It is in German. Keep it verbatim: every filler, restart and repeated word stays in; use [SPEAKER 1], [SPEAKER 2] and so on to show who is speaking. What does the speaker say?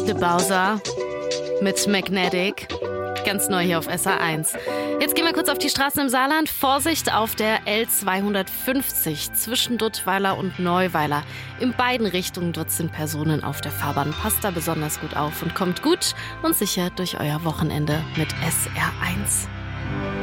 [SPEAKER 1] De Bowser mit Magnetic. Ganz neu hier auf S R eins. Jetzt gehen wir kurz auf die Straßen im Saarland. Vorsicht auf der L zweihundertfünfzig zwischen Duttweiler und Neuweiler. In beiden Richtungen dort sind Personen auf der Fahrbahn. Passt da besonders gut auf und kommt gut und sicher durch euer Wochenende mit S R eins.